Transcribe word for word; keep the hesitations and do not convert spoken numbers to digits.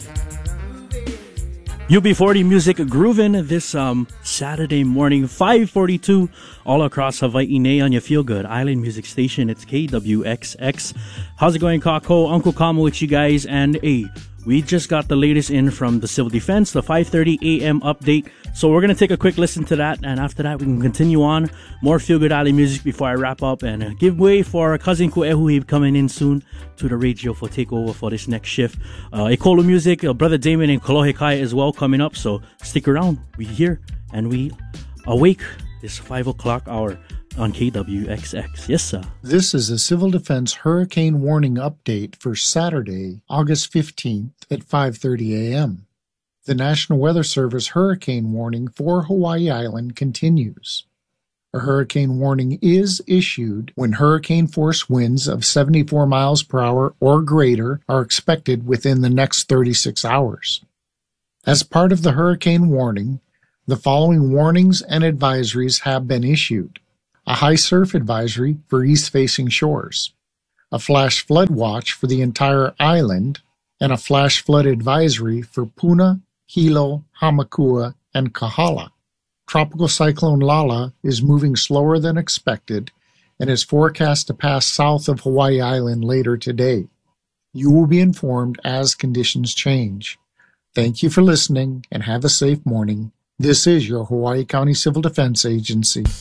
U B forty music groovin' this um Saturday morning, five forty-two, all across Hawaii Nei on your feel good island music station. It's K W X X. How's it going, Kako? Uncle Kamo with you guys, and hey, we just got the latest in from the Civil Defense, the five thirty a.m. update. So we're gonna take a quick listen to that, and after that we can continue on more feel good island music before I wrap up and uh, give way for our cousin Kuehui coming in soon to the radio for takeover for this next shift. Uh, Ekolo music, uh, brother Damon and Kolohe Kai as well coming up. So stick around. We here and we awake this five o'clock hour on K W X X. Yes, sir. This is a Civil Defense Hurricane Warning Update for Saturday, August fifteenth at five thirty a.m. The National Weather Service hurricane warning for Hawaii Island continues. A hurricane warning is issued when hurricane-force winds of seventy-four miles per hour or greater are expected within the next thirty-six hours. As part of the hurricane warning, the following warnings and advisories have been issued. A high surf advisory for east-facing shores, a flash flood watch for the entire island, and a flash flood advisory for Puna, Hilo, Hamakua, and Kahala. Tropical Cyclone Lala is moving slower than expected and is forecast to pass south of Hawaii Island later today. You will be informed as conditions change. Thank you for listening and have a safe morning. This is your Hawaii County Civil Defense Agency.